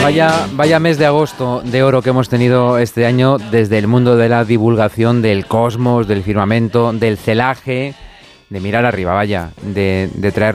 Vaya mes de agosto de oro que hemos tenido este año desde el mundo de la divulgación del cosmos, del firmamento, del celaje, de mirar arriba, de traer